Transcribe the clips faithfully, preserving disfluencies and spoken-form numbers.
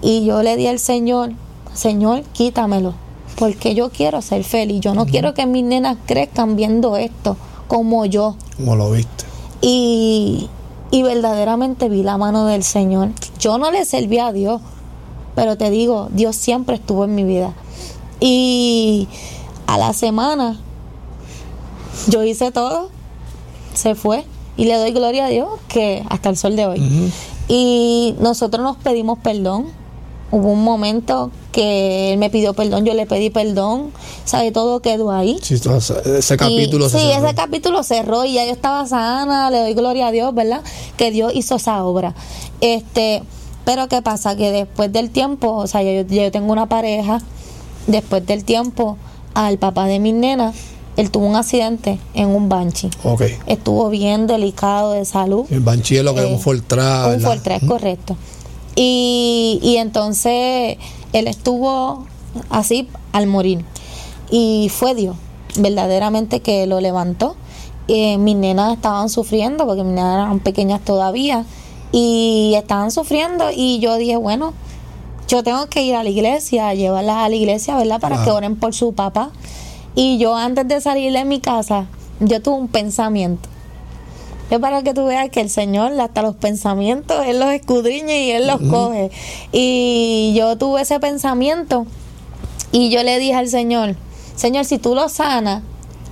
Y yo le di al Señor, Señor, quítamelo, porque yo quiero ser feliz. Yo no uh-huh. quiero que mis nenas crezcan viendo esto como yo. Como lo viste. Y, y verdaderamente vi la mano del Señor. Yo no le servía a Dios, pero te digo, Dios siempre estuvo en mi vida. Y a la semana yo hice todo, se fue, y le doy gloria a Dios que hasta el sol de hoy. Uh-huh. Y nosotros nos pedimos perdón. Hubo un momento que él me pidió perdón, yo le pedí perdón, sabe, todo quedó ahí. Sí, todo ese, ese capítulo y, se sí, cerró. ese capítulo cerró y ya yo estaba sana, le doy gloria a Dios, ¿verdad? Que Dios hizo esa obra. Este, pero ¿qué pasa? Que después del tiempo, o sea, yo, yo tengo una pareja, después del tiempo, al papá de mis nenas, él tuvo un accidente en un Banshee. Okay. Estuvo bien delicado de salud. El Banshee es lo que eh, es un Fortran. Un Fortran, es correcto. Y, y entonces él estuvo así al morir. Y fue Dios, verdaderamente, que lo levantó. Eh, mis nenas estaban sufriendo, porque mis nenas eran pequeñas todavía. Y estaban sufriendo. Y yo dije, bueno, yo tengo que ir a la iglesia, llevarlas a la iglesia, ¿verdad? Para ah. que oren por su papá. Y yo, antes de salir de mi casa, yo tuve un pensamiento. Es para que tú veas que el Señor, hasta los pensamientos, Él los escudriña y Él los uh-huh. coge. Y yo tuve ese pensamiento y yo le dije al Señor, Señor, si tú lo sanas,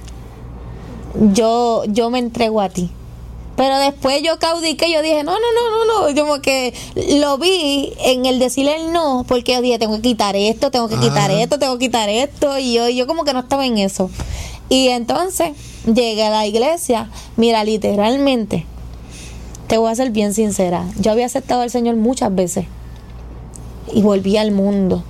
yo, yo me entrego a ti. Pero después yo caudiqué, yo dije, no, no, no, no, no, como que lo vi en el decirle el no, porque yo dije, tengo que quitar esto, tengo que ah. quitar esto, tengo que quitar esto, y yo, yo como que no estaba en eso. Y entonces llegué a la iglesia, mira, literalmente, te voy a ser bien sincera, yo había aceptado al Señor muchas veces, y volví al mundo,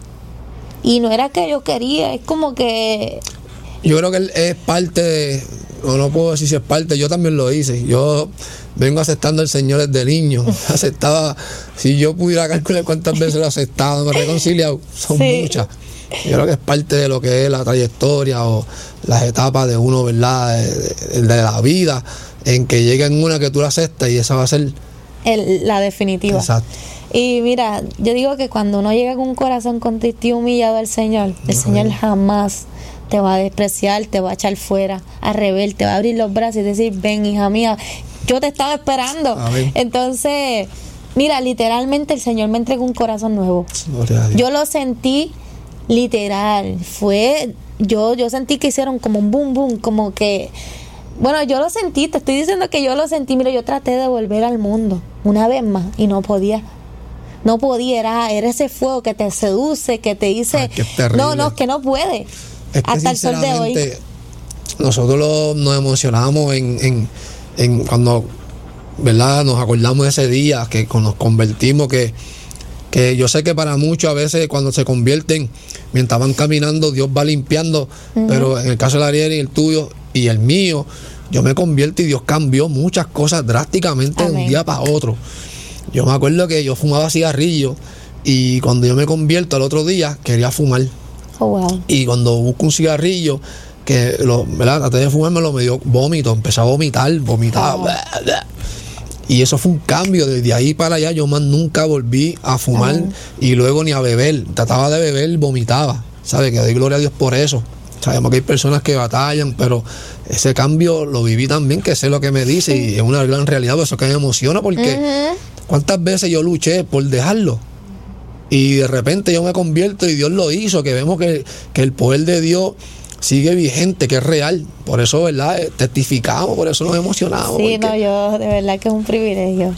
y no era que yo quería, es como que... Yo creo que él es parte de... No, no puedo decir si es parte, yo también lo hice. Yo vengo aceptando al Señor desde niño. Aceptaba, si yo pudiera calcular cuántas veces lo he aceptado, me he reconciliado, son sí. muchas. Yo creo que es parte de lo que es la trayectoria o las etapas de uno, ¿verdad? De, de, de la vida, en que llega en una que tú la aceptas y esa va a ser El, la definitiva. Exacto. Y mira, yo digo que cuando uno llega con un corazón contrito y humillado al Señor, el no, Señor jamás te va a despreciar, te va a echar fuera, a rebel, te va a abrir los brazos y decir, ven, hija mía, yo te estaba esperando. Amén. Entonces, mira, literalmente el Señor me entregó un corazón nuevo. Yo lo sentí literal, fue, yo, yo sentí que hicieron como un boom boom, como que, bueno, yo lo sentí, te estoy diciendo que yo lo sentí, mira, yo traté de volver al mundo una vez más y no podía. No podía, era, era ese fuego que te seduce, que te dice, ay, no, no, que no puede. Es que hasta el sol de hoy. Nosotros lo, nos emocionamos en, en, en cuando, ¿verdad? Nos acordamos de ese día que nos convertimos, que, que yo sé que para muchos a veces cuando se convierten, mientras van caminando, Dios va limpiando, uh-huh. pero en el caso de Ariel y el tuyo y el mío, yo me convierto y Dios cambió muchas cosas drásticamente Amén. De un día para otro. Yo me acuerdo que yo fumaba cigarrillo y cuando yo me convierto al otro día quería fumar. Oh, wow. Y cuando busco un cigarrillo, que lo, ¿verdad? Traté de fumármelo, me dio vómito, empecé a vomitar, vomitar. Oh. Blah, blah. Y eso fue un cambio. Desde ahí para allá yo más nunca volví a fumar oh. y luego ni a beber. Trataba de beber, vomitaba. ¿Sabes? Que doy gloria a Dios por eso. Sabemos que hay personas que batallan, pero ese cambio lo viví también, que sé lo que me dice y es una gran realidad. Eso que me emociona porque uh-huh. ¿cuántas veces yo luché por dejarlo? Y de repente yo me convierto y Dios lo hizo, que vemos que, que el poder de Dios sigue vigente, que es real. Por eso, ¿verdad? Testificamos, por eso nos emocionamos. Sí, porque... no, yo de verdad que es un privilegio.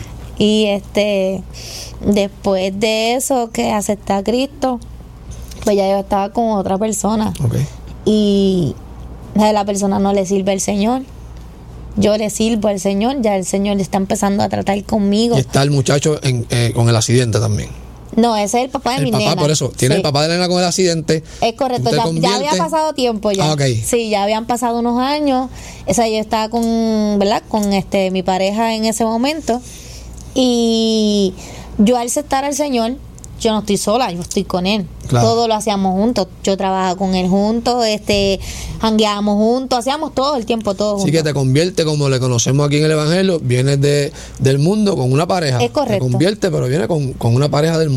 Y este, después de eso, que acepté a Cristo, pues ya yo estaba con otra persona. Okay. Y a la persona no le sirve el Señor. Yo le sirvo al Señor, ya el Señor está empezando a tratar conmigo. Y está el muchacho en, eh, con el accidente también. No, ese es el papá de el mi papá, nena. Por eso, tiene sí. el papá de la nena con el accidente. Es correcto, ya, ya había pasado tiempo ya. Ah, okay. Sí, ya habían pasado unos años. Esa yo estaba con, ¿verdad? Con este mi pareja en ese momento. Y yo al aceptar al Señor, yo no estoy sola, yo estoy con él. Claro. Todo lo hacíamos juntos. Yo trabajaba con él juntos, este, jangueábamos juntos, hacíamos todo el tiempo, todo juntos. Así que te convierte, como le conocemos aquí en el Evangelio, vienes de, del mundo con una pareja. Es correcto. Te convierte, pero viene con, con una pareja del mundo.